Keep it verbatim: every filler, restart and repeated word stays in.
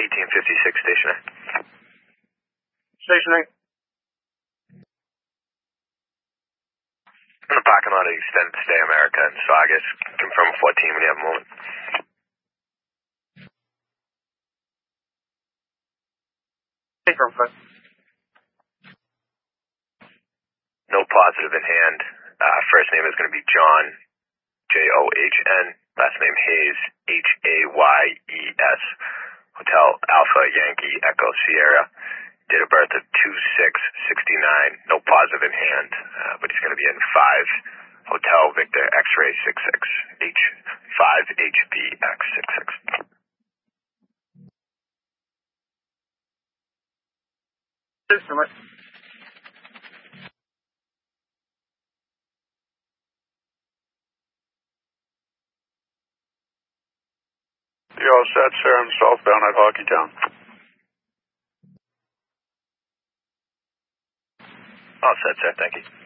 eighteen fifty-six stationary. Stationary. In the parking lot of Extended Stay America in Saugus. Confirm fourteen when you have a moment. Confirm, sir. No positive in hand. Uh, first name is going to be John, J O H N. Last name Hayes, H A Y E S. Hotel Alpha Yankee Echo Sierra. Date of birth of two six sixty-nine. No positive in hand, uh, but he's going to be in five. Hotel Victor X-ray six six. H five H B X six six. Stationary. You all set, sir? I'm southbound at Hockeytown. All set, sir. Thank you.